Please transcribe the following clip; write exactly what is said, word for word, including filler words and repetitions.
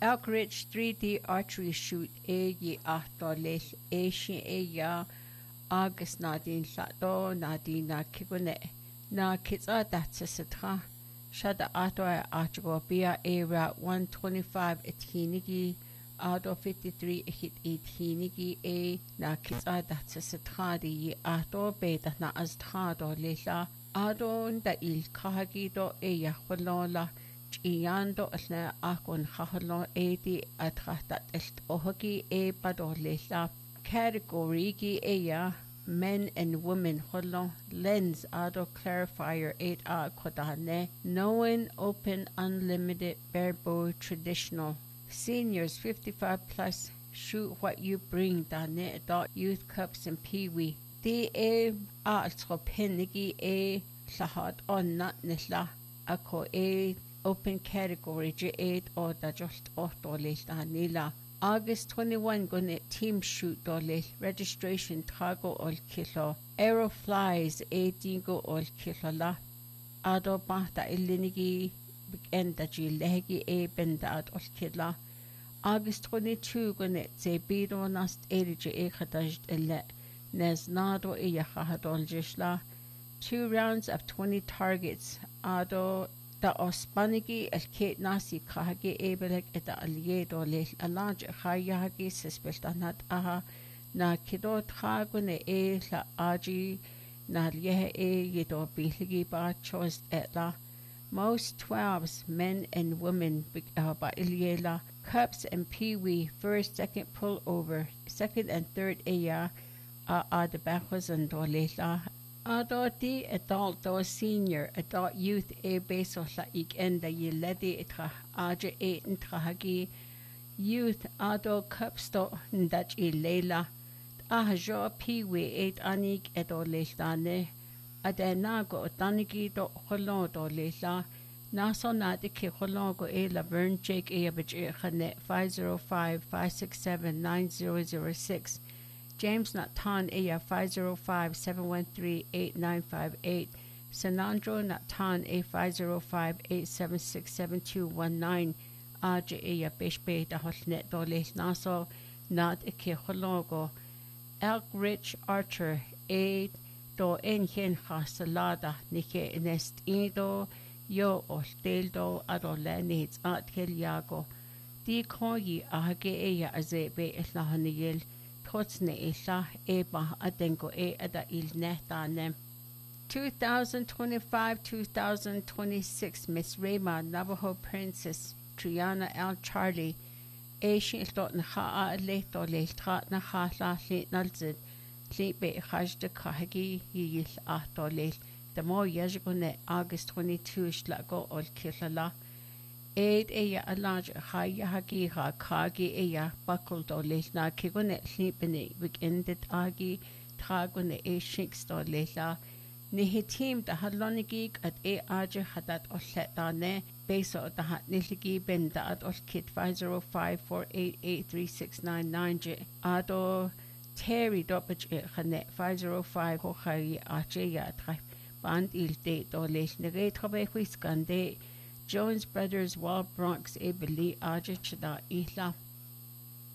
Elk Ridge three D archery shoot é yi achtolil é sin é ya agus nadín ladó nadín na kigune na kitsa datsa satra shada atwa atgo bia era one twenty-five ethinigi ado fifty-three hit ethinigi e na kitsa datsa satra di ato beta na aztrado lela ado nda il kahagi do e ya kholola Iando alna akon khahlo edi atratat est ohagi e padolela category gi eya men and women hollo lens ado clarifier eight a kodane knowing open unlimited barebow traditional seniors fifty-five plus shoot what you bring dane adult youth cups and peewee di e a penigi e lahad on not nisla ako e open category J eight or da just ohtolil nila August twenty-first gonna team shoot dolil registration trago ol kilo aeroflies eighteen go ol kilo la ado bahta ilinigi enda ji legi e benda ad ol kilo August twenty-second gonna ze bido nast erige e khadaj ille neznado e yakhadol jishla two rounds of twenty targets ado da ospanigi el kate nasi kahage ebelek eta aliedo le alanj khayagi sespeltanat aha na kido tragune e la aji na lieh e yedo biligi ba choice etla most twelves men and women ba iliela cups and peewee first second pull over second and third aya a a the backwas and dolela Adoti adult or senior adult youth e beso la ik enda ye ledi itra aje e intrahagi youth ado cupsto ndach e leila ajo peewee eight anik edo leilane adenago tanigi do holon do leila naso nadi ke holon go e laverne jake e abje khane five zero five five six seven nine zero zero six James Natan Aya five zero five seven one three eight nine five eight Sanandro Natan A five zero five eight seven six seven two one nine Aja Aya Bishbe da Hosnet Doles Naso Nat Ike Hologo Elk Ridge Archer A Do Enhen Hasalada Nike Nest Ido Yo Osteldo Adole Needs At Keliago Di Koyi Ahage Aya Azebe Islahaniyil Totsne isha eba adengo e ada il netane. twenty twenty-five to twenty twenty-six Miss Rayma Navajo Princess Triana L Charlie Asian dot na ha le to le trat na ha la le nalzid le be khaj de kahagi yil ato le the more yajgone August twenty-second shlago ol kilala Aid eya alaj khaya hagiha khagi eya buckled or lehna kigone sleepene weekended agi tragone e shinksto lehla nihitim da halonigi at e aje hadat osletane beso da hat niligi benda at os kit five zero five four eight eight three six nine nine j ado terry dopage khane five zero five ho khari aje ya tra band il de do lehne re trobe whiskande Jones Brothers Wild Bronx Ebeli Aja Chada Isla